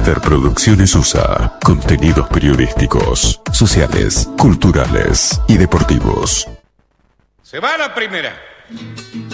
Interproducciones USA. Contenidos periodísticos, sociales, culturales y deportivos. Se va la primera.